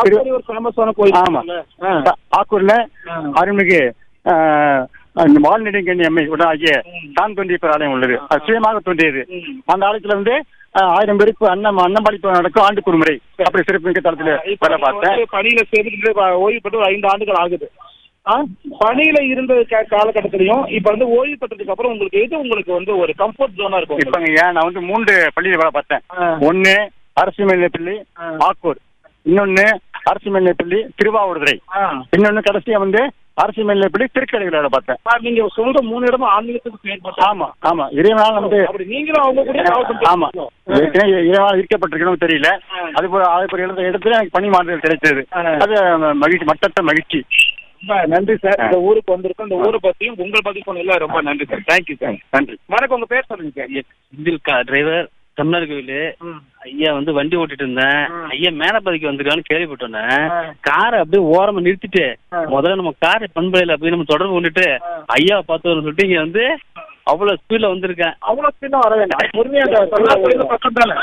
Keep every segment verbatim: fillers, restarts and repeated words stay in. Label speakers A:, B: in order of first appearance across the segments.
A: ஒரு ஃபேமஸான கோயில்.
B: ஆமா, ஆக்கூர்ல அருள்மிகு வால்நெடுங்கண்ணி அம்மை ஆகிய தான் தோன்றிய ஆலயம் உள்ளது. அது சுயமாக தோன்றியது. அந்த ஆலயத்துல வந்து ஆயிரம் பேருக்கு அன்னம் அன்னம்பளிப்பு நடக்கும் ஆண்டுக்கு ஒரு முறை. அப்படி சிறப்பு மிக்க தளத்துல வேலை பார்த்தேன்.
A: பணியில சேர்ந்து ஓய்வு பெற்று ஒரு ஐந்து ஆண்டுகள் ஆகுது. பணியில இருந்த காலகட்டத்திலையும் இப்ப வந்து ஓய்வு பெற்றதுக்கு அப்புறம் உங்களுக்கு எது உங்களுக்கு வந்து ஒரு கம்ஃபர்ட் ஜோனா இருக்கும்?
B: இப்பங்க ஏன் நான் வந்து மூன்று பள்ளியில வேலை பார்த்தேன். ஒன்னு அரசு மேல்நிலைப்பள்ளி ஆக்கூர், இன்னொன்னு அரசு மேல்நிலைப்பள்ளி திருவாவூர்துறை, இன்னொன்னு கடைசியா வந்து அரசு மேல்நிலைப்பள்ளி திருக்கடையில் வேலை பார்த்தேன்.
A: நீங்க சொல்ற மூணு இடமும் ஆன்மீகத்துக்கு செயல்பட்டு.
B: ஆமா ஆமா, இறைவனால் வந்து
A: நீங்களும் அவங்க கூட.
B: ஆமா, இறைவனால் இருக்கப்பட்டிருக்கணும் தெரியல. அது போல அது இடத்துல எனக்கு பணி மாறுதல் கிடைச்சது. அது மகிழ்ச்சி, மட்டற்ற மகிழ்ச்சி.
A: நன்றி சார். இந்த ஊருக்கு வந்திருக்கோம். இந்த ஊரை பத்தியும் உங்களை பத்தி சொன்னீங்க, ரொம்ப நன்றி சார். Thank you sir.
B: நன்றி.
A: வணக்கம், உங்க பேர் சொல்லுங்க சார்.
C: இந்தில்கா டிரைவர், தமிழர் கோயில். ஐயா வந்து வண்டி ஓட்டிட்டு இருந்தேன். ஐயா மேலப்பதிக்கு வந்திருக்கான்னு கேள்விப்பட்டோன்னே காரை அப்படியே ஓரமா நிறுத்திட்டு முதல்ல நம்ம காரை பண்பலையில அப்படியே நம்ம தொடர்பு கொண்டுட்டு ஐயா பார்த்தோம்னு சொல்லிட்டு இங்க வந்து அவ்வளவு ஸ்பீட்ல வந்திருக்கேன்.
A: அவ்வளவு ஸ்பீடா வர வேண்டாம், பொறுமையா பக்கம் தானே.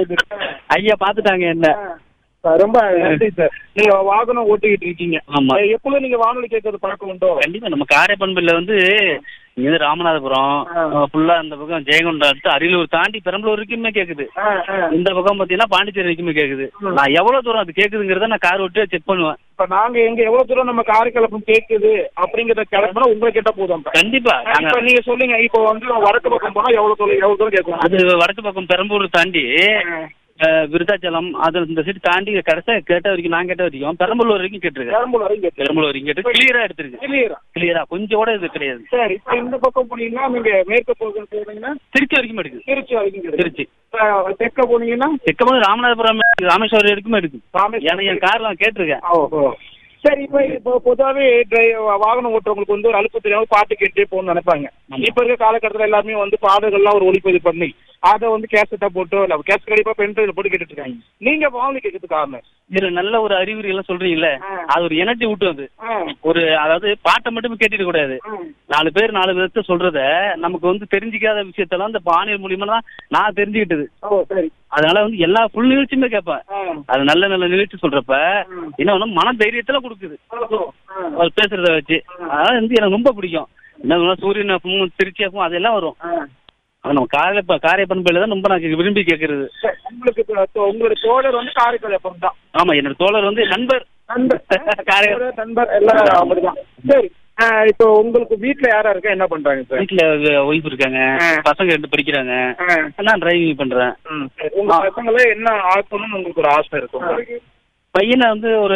C: ஐயா பாத்துட்டாங்க என்ன.
A: ரொம்ப நன்றி சார். நீங்க வாகனம் ஓட்டிக்கிட்டு இருக்கீங்க.
C: ஆமா.
A: எப்பொழுது நீங்க வானொலி கேட்கறது பழக்கம் உண்டோ?
C: கண்டிப்பா. நம்ம காரை பண்புல வந்து இங்க வந்து ராமநாதபுரம் ஃபுல்லா இந்த பக்கம் ஜெயங்கொண்டா அடுத்து அரியலூர் தாண்டி பெரம்பலூர் வரைக்குமே கேக்குது. இந்த பக்கம் பாத்தீங்கன்னா பாண்டிச்சேரி வரைக்குமே கேக்குது. நான் எவ்வளவு தூரம் அது கேக்குதுங்கிறத நான் கார் ஓட்டி செக் பண்ணுவேன்.
A: இப்ப நாங்க எங்க எவ்வளவு தூரம் நம்ம காரை கிளப்பும் கேக்குது அப்படிங்கறத கிளப்புனா உங்களை கேட்டா போதும்.
C: கண்டிப்பா.
A: இப்ப நீங்க சொல்லுங்க, இப்போ வந்து வடக்கு பக்கம் போனா எவ்வளவு தூரம் எவ்வளவு தூரம் கேட்கலாம்?
C: அது வடக்கு பக்கம் பெரம்பூர் தாண்டி விருதாச்சலம் அது இந்த சைடு தாண்டி கடைசியா கேட்ட வரைக்கும் நான் கேட்ட வரைக்கும் பெரம்பலூர் வரைக்கும் கேட்டிருக்கேன்.
A: பெரம்பலூர் வரைக்கும்
C: பெரம்பலூர் வரைக்கும் கேட்டு கிளியரா எடுத்திருக்கு.
A: கிளியரா
C: கிளியரா கொஞ்சம் கூட இது கிடையாது.
A: சரி, இப்ப இந்த பக்கம் போனீங்கன்னா நீங்க மேற்கு பக்கம் போனீங்கன்னா
C: திருச்சி வரைக்கும் எடுக்கு.
A: திருச்சி வரைக்கும்
C: திருச்சி.
A: தெற்க போனீங்கன்னா
C: தெற்க போது ராமநாதபுரம் ராமேஸ்வரம் வரைக்கும் எடுக்கு. ஏன்னா என் கார்ல நான் கேட்டிருக்கேன்.
A: ஓஹோ. சரி, இப்ப இப்போ பொதுவாகவே வாகனம் ஓட்டுறவங்களுக்கு வந்து ஒரு அலுப்பு தெரியாம பாட்டு கேட்டே போகணும்னு நினைப்பாங்க. இப்ப இருக்க காலகட்டத்தில் எல்லாருமே வந்து பாடல்கள்லாம் ஒரு ஒளிப்பதிவு பண்ணி அதை வந்து கேசட்டா போட்டு இல்ல கேசட் கண்டிப்பா பென் டிரைவ்ல போட்டு கேட்டுட்டு இருக்காங்க. நீங்க வாங்கி கேட்கறதுக்கு காரணம்
C: இதுல நல்ல ஒரு அறிகுறி எல்லாம் சொல்றீங்கல்ல, அது ஒரு எனர்ஜி விட்டு அது ஒரு அதாவது பாட்டை மட்டும் கேட்டுக்க கூடாது. நாலு பேர் நாலு விதத்தை சொல்றத நமக்கு வந்து தெரிஞ்சிக்காத விஷயத்தெல்லாம் இந்த பாணியல் மூலியமா தான் நான் தெரிஞ்சுக்கிட்டது. அதனால வந்து எல்லா ஃபுல் நிகழ்ச்சியுமே கேட்பேன். அது நல்ல நல்ல நிகழ்ச்சி சொல்றப்ப என்ன ஒண்ணு மன தைரியத்துல கொடுக்குது அவர் பேசுறத வச்சு. அதனால வந்து எனக்கு ரொம்ப பிடிக்கும். என்ன சூரியன் அப்பவும் திருச்சி அப்பவும் அதெல்லாம் வரும். அது நம்ம காரை காரை பண்பையில தான் ரொம்ப நான் விரும்பி கேட்கறது.
A: உங்களுக்கு உங்களோட தோழர் வந்து காரைக்கால் எப்பம் தான்?
C: ஆமா, என்னோட தோழர் வந்து நண்பர்
A: நண்பர் காரை நண்பர் எல்லாம் அப்படிதான். சரி, இப்போ உங்களுக்கு வீட்டுல யாரா இருக்கா, என்ன பண்றாங்க சார்?
C: வீட்டுல ஒய்ஃப் இருக்காங்க, பசங்க ரெண்டு படிக்கிறாங்க, நான் டிரைவிங் பண்றேன்.
A: உங்க பசங்களே என்ன ஆகணும்னு உங்களுக்கு ஒரு ஆசை இருக்கும்?
C: பையனை வந்து ஒரு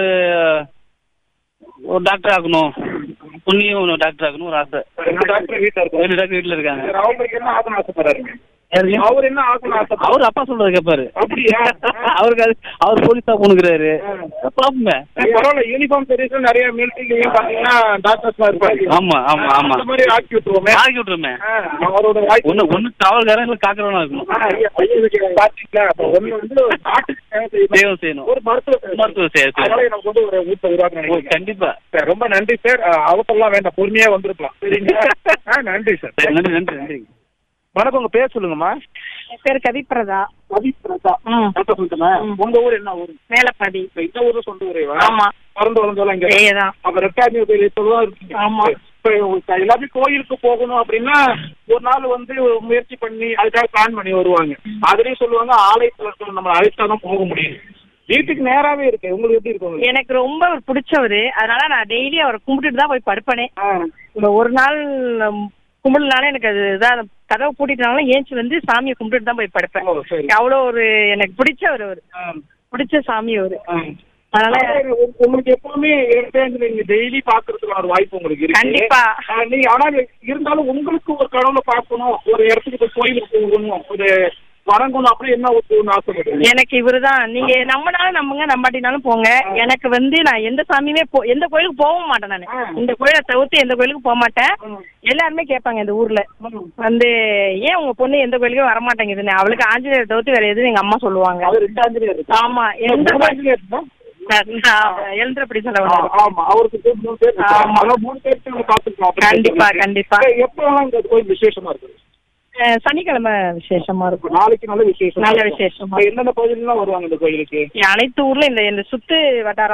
C: ஒரு டாக்டர் ஆகணும், பொண்ணையும் டாக்டர் ஆகணும் ஒரு ஆசை.
A: டாக்டர் வீட்டுல இருக்கும்,
C: ரெண்டு டாக்டர் வீட்டுல இருக்காங்க.
A: அவங்களுக்கு என்ன ஆகணும் ஆசைப்படுறாரு? அவர் என்ன ஆகணும் ஆசை?
C: அவர் அப்பா சொல்றது கேட்பாரு.
A: அப்படியா?
C: அவருக்கு அது அவர் போலீஸா போனுங்கிறாரு. பாப்போமே.
A: பரவாயில்ல, யூனிஃபார்ம் சர்வீஸ்ல நிறைய மிலிட்டரிலயும் பாத்தீங்கன்னா டாக்டர்ஸ் இருப்பாங்க.
C: ஆமா ஆமா ஆமா,
A: அந்த மாதிரி ஆக்கி விட்டுருவோமே.
C: ஆக்கி விட்டுருமே.
A: அவரோட
C: ஒண்ணு ஒண்ணு காவல்காரன் இல்ல காக்கிறவனா இருக்கணும்.
A: பாத்தீங்களா? ஒண்ணு வந்து
C: சேவை செய்யணும்,
A: ஒரு மருத்துவ மருத்துவ
C: சேவை.
A: அதனால நமக்கு வந்து ஒரு ஊட்ட உருவாக்கணும்.
C: கண்டிப்பா.
A: ரொம்ப நன்றி சார். அவசரம்லாம் வேண்டாம், பொறுமையா வந்திருக்கலாம். சரிங்களா? நன்றி சார்.
C: நன்றி நன்றி நன்றி.
A: வணக்கம், உங்க பேர் சொல்லுங்கம்மா.
D: என் பேர் கவிப்பிரதா.
A: கவிப்பிரதா. உங்க ஊர் என்ன ஊர்?
D: மேலப்படி.
A: இந்த ஊரு சொந்த ஊரேவா?
D: ஆமா.
A: பிறந்து வளர்ந்தோம் இங்க தான். அப்ப ரெட்டாமி இருக்கீங்க.
D: ஆமா.
A: எல்லாத்தையும் கோயிலுக்கு போகணும் அப்படின்னா ஒரு நாள் வந்து முயற்சி பண்ணி அதுக்காக பிளான் பண்ணி வருவாங்க. அதுலயும் சொல்லுவாங்க ஆலயத்துல நம்ம அழைச்சாதான் போக முடியும். வீட்டுக்கு நேராவே இருக்கு. உங்களுக்கு எப்படி இருக்கும்?
D: எனக்கு ரொம்ப பிடிச்சவரு, அதனால நான் டெய்லி அவரை கும்பிட்டுட்டு தான் போய் படுப்பேனே. ஒரு நாள் கும்பிடனால எனக்கு அது இதான் கதவை பூட்டிட்டாலும் ஏஞ்சி வந்து சாமியை கும்பிட்டுட்டு தான் போய் படுப்பேன். அவ்வளோ ஒரு எனக்கு பிடிச்சவர், அவரு பிடிச்ச சாமி அவரு. அதனால
A: உங்களுக்கு எப்பவுமே நீங்க டெய்லி பாக்குறதுக்கு ஒரு வாய்ப்பு உங்களுக்கு இருக்கு.
D: கண்டிப்பா.
A: நீங்க ஆனா இருந்தாலும் உங்களுக்கு ஒரு கடவுளை பார்க்கணும், ஒரு இடத்துக்கு போய் கோயிலுக்கு போகணும், ஒரு வரங்கணும், அப்படி என்ன ஒரு ஆசைப்படுறீங்க?
D: எனக்கு இவருதான். நீங்க நம்பினாலும் நம்புங்க, நம்பாட்டினாலும் போங்க. எனக்கு வந்து நான் எந்த சாமியுமே போ எந்த கோயிலுக்கு போகவும் மாட்டேன். நான் இந்த கோயிலை தவிர்த்து எந்த கோயிலுக்கு போக மாட்டேன். எல்லாருமே கேட்பாங்க இந்த ஊர்ல வந்து, ஏன் உங்க பொண்ணு எந்த கோயிலுக்கும் வரமாட்டேங்குதுன்னு. அவளுக்கு ஆஞ்சநேயர் தவிர்த்து வேற எதுவும் எங்க அம்மா சொல்லுவாங்க. ஆமா, எந்த எழுந்திரப்படி சொல்லுவாங்க. கண்டிப்பா கண்டிப்பா.
A: எப்பெல்லாம் இந்த கோயில் விசேஷமா இருக்கு?
D: சனிக்கிழமை விசேஷமா இருக்கும்.
A: நாளைக்கு நல்ல விசேஷம்.
D: நல்ல விசேஷமா.
A: என்னென்ன கோயில்லாம் வருவாங்க இந்த கோயிலுக்கு?
D: அனைத்து ஊர்ல இந்த சுத்து வட்டாரம்